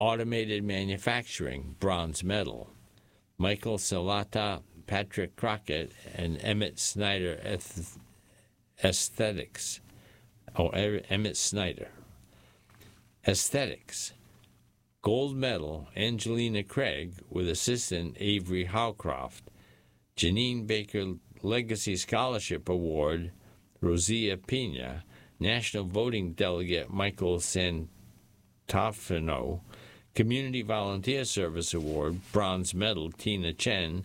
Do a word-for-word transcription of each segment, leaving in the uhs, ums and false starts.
Automated Manufacturing, bronze medal. Michael Salata, Patrick Crockett, and Emmett Snyder, Aesthetics. Oh, Emmett Snyder. Aesthetics. Gold medal, Angelina Craig, with assistant Avery Howcroft. Janine Baker Legacy Scholarship Award, Rosia Pena. National Voting Delegate Michael Santafino. Community Volunteer Service Award, bronze medal, Tina Chen.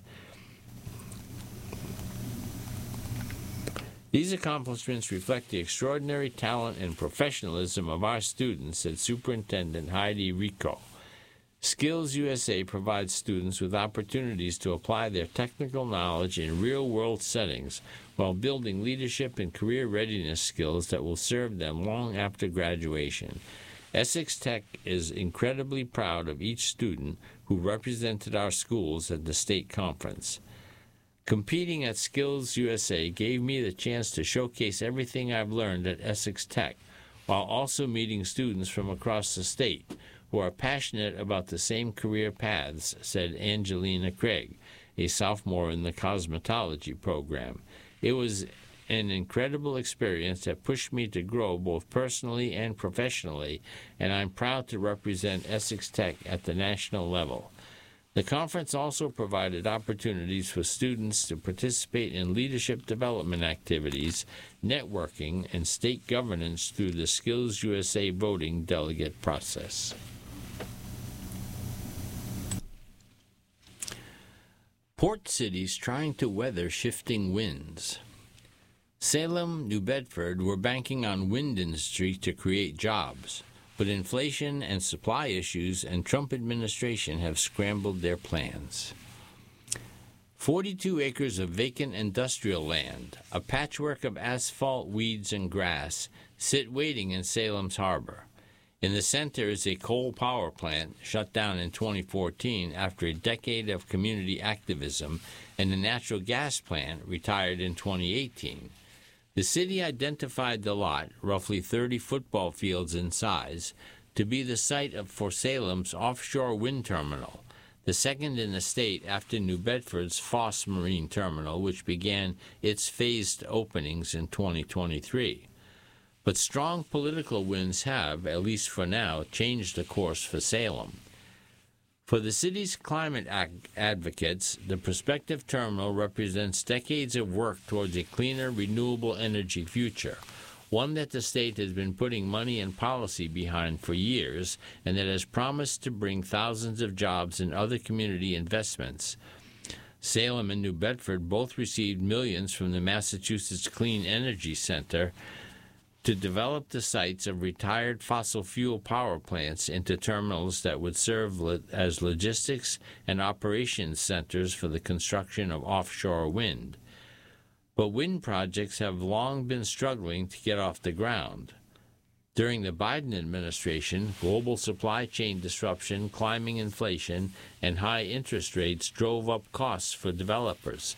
These accomplishments reflect the extraordinary talent and professionalism of our students, said Superintendent Heidi Rico. Skills U S A provides students with opportunities to apply their technical knowledge in real-world settings while building leadership and career readiness skills that will serve them long after graduation. Essex Tech is incredibly proud of each student who represented our schools at the state conference. Competing at Skills U S A gave me the chance to showcase everything I've learned at Essex Tech, while also meeting students from across the state who are passionate about the same career paths, said Angelina Craig, a sophomore in the cosmetology program. It was an incredible experience that pushed me to grow both personally and professionally, and I'm proud to represent Essex Tech at the national level. The conference also provided opportunities for students to participate in leadership development activities, networking, and state governance through the Skills U S A voting delegate process. Port cities trying to weather shifting winds. Salem, New Bedford were banking on wind industry to create jobs, but inflation and supply issues and Trump administration have scrambled their plans. forty-two acres of vacant industrial land, a patchwork of asphalt, weeds, and grass, sit waiting in Salem's harbor. In the center is a coal power plant shut down in twenty fourteen after a decade of community activism, and a natural gas plant retired in twenty eighteen. The city identified the lot, roughly thirty football fields in size, to be the site of for Salem's offshore wind terminal, the second in the state after New Bedford's Foss Marine Terminal, which began its phased openings in twenty twenty-three. But strong political winds have, at least for now, changed the course for Salem. For the city's climate ag- advocates, the prospective terminal represents decades of work towards a cleaner, renewable energy future, one that the state has been putting money and policy behind for years, and that has promised to bring thousands of jobs and other community investments. Salem and New Bedford both received millions from the Massachusetts Clean Energy Center to develop the sites of retired fossil fuel power plants into terminals that would serve lo- as logistics and operations centers for the construction of offshore wind. But wind projects have long been struggling to get off the ground. During the Biden administration, global supply chain disruption, climbing inflation, and high interest rates drove up costs for developers.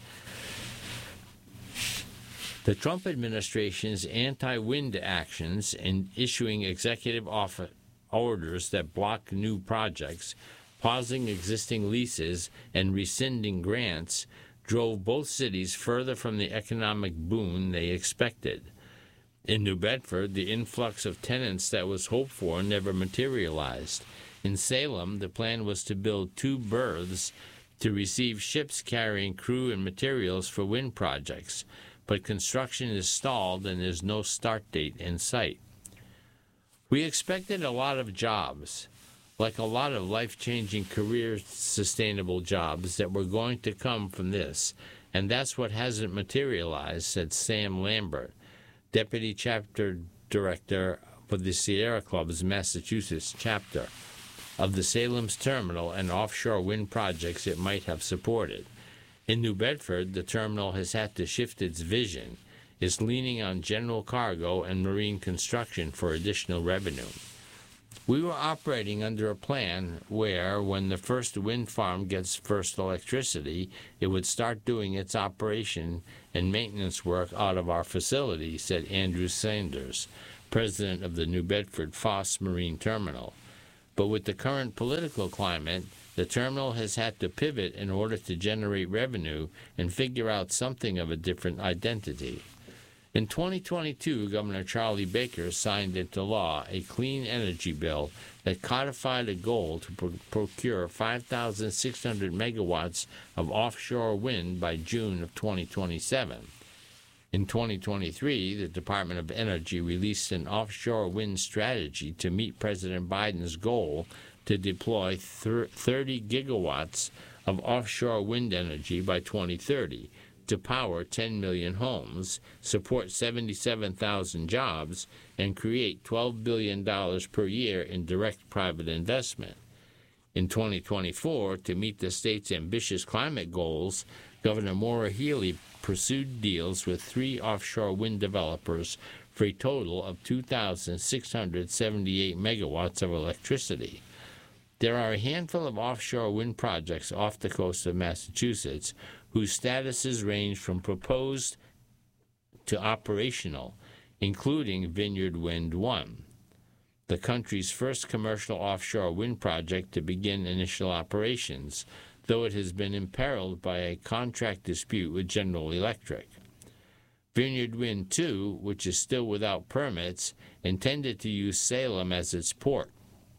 The Trump administration's anti-wind actions in issuing executive offer orders that block new projects, pausing existing leases, and rescinding grants drove both cities further from the economic boon they expected. In New Bedford, the influx of tenants that was hoped for never materialized. In Salem, the plan was to build two berths to receive ships carrying crew and materials for wind projects, but construction is stalled and there's no start date in sight. We expected a lot of jobs, like a lot of life-changing career-sustainable jobs that were going to come from this, and that's what hasn't materialized, said Sam Lambert, Deputy Chapter Director for the Sierra Club's Massachusetts chapter, of the Salem's terminal and offshore wind projects it might have supported. In New Bedford, the terminal has had to shift its vision, is leaning on general cargo and marine construction for additional revenue. We were operating under a plan where, when the first wind farm gets first electricity, it would start doing its operation and maintenance work out of our facility, said Andrew Sanders, president of the New Bedford Foss Marine Terminal. But with the current political climate, the terminal has had to pivot in order to generate revenue and figure out something of a different identity. In twenty twenty-two, Governor Charlie Baker signed into law a clean energy bill that codified a goal to pro- procure five thousand six hundred megawatts of offshore wind by June of twenty twenty-seven. In twenty twenty-three, the Department of Energy released an offshore wind strategy to meet President Biden's goal to deploy thirty gigawatts of offshore wind energy by twenty thirty, to power ten million homes, support seventy-seven thousand jobs, and create twelve billion dollars per year in direct private investment. In twenty twenty-four, to meet the state's ambitious climate goals, Governor Maura Healey pursued deals with three offshore wind developers for a total of two thousand six hundred seventy-eight megawatts of electricity. There are a handful of offshore wind projects off the coast of Massachusetts whose statuses range from proposed to operational, including Vineyard Wind one, the country's first commercial offshore wind project to begin initial operations, though it has been imperiled by a contract dispute with General Electric. Vineyard Wind two, which is still without permits, intended to use Salem as its port.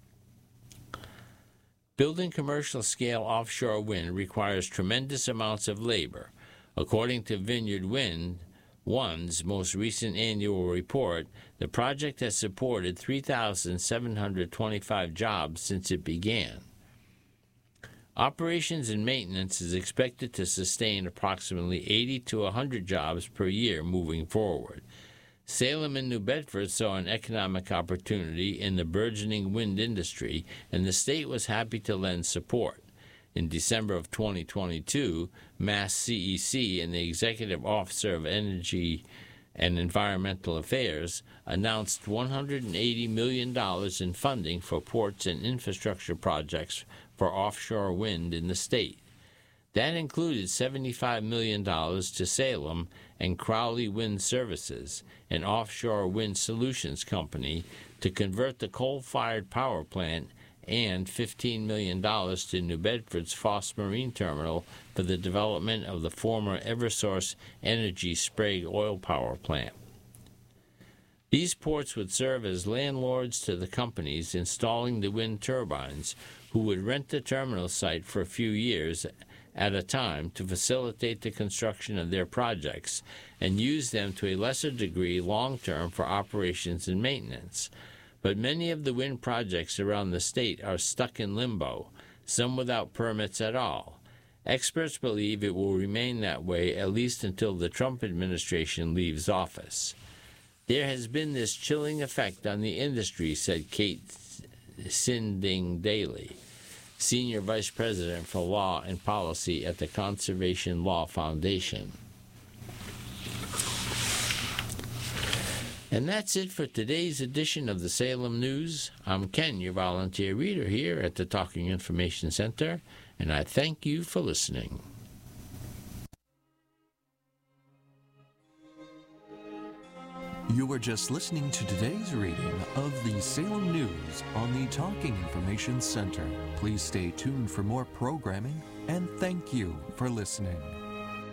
Building commercial-scale offshore wind requires tremendous amounts of labor. According to Vineyard Wind one's most recent annual report, the project has supported three thousand seven hundred twenty-five jobs since it began. Operations and maintenance is expected to sustain approximately eighty to one hundred jobs per year moving forward. Salem and New Bedford saw an economic opportunity in the burgeoning wind industry, and the state was happy to lend support. In December of twenty twenty-two, Mass C E C and the Executive Officer of Energy and Environmental Affairs announced one hundred eighty million dollars in funding for ports and infrastructure projects for offshore wind in the state. That included seventy-five million dollars to Salem and Crowley Wind Services, an offshore wind solutions company, to convert the coal-fired power plant, and fifteen million dollars to New Bedford's Foss Marine Terminal for the development of the former Eversource Energy Sprague oil power plant. These ports would serve as landlords to the companies installing the wind turbines, who would rent the terminal site for a few years at a time to facilitate the construction of their projects and use them to a lesser degree long-term for operations and maintenance. But many of the wind projects around the state are stuck in limbo, some without permits at all. Experts believe it will remain that way at least until the Trump administration leaves office. There has been this chilling effect on the industry, said Kate Sinding Daly, Senior Vice President for Law and Policy at the Conservation Law Foundation. And that's it for today's edition of the Salem News. I'm Ken, your volunteer reader here at the Talking Information Center, and I thank you for listening. You were just listening to today's reading of the Salem News on the Talking Information Center. Please stay tuned for more programming, and thank you for listening.